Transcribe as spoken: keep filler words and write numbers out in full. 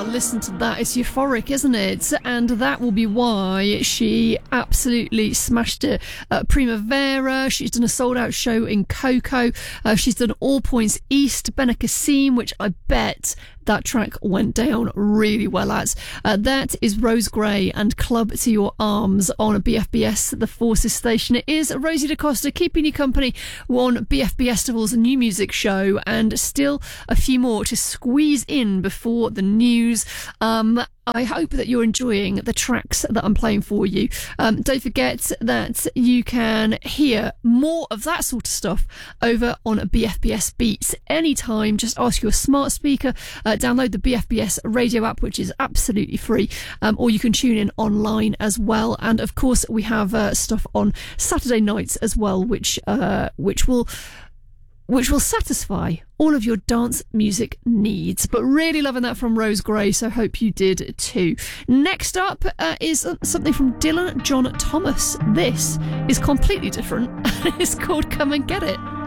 listen to that. It's euphoric, isn't it? And that will be why she absolutely smashed it at Primavera. She's done a sold-out show in Coco. Uh, she's done All Points East, Benicassim, which I bet that track went down really well at. Uh, that is Rose Gray and Club to Your Arms on B F B S, the Forces station. It is Rosie DaCosta keeping you company on B F B Festival's new music show, and still a few more to squeeze in before the news. Um, I hope that you're enjoying the tracks that I'm playing for you. Um, don't forget that you can hear more of that sort of stuff over on B F B S Beats anytime. Just ask your smart speaker, uh, download the B F B S radio app, which is absolutely free, um, or you can tune in online as well. And of course, we have uh, stuff on Saturday nights as well, which uh, which will which will satisfy all of your dance music needs. But really loving that from Rose Gray, so hope you did too. Next up uh, is something from Dylan John Thomas. This is completely different. It's called Come and Get It.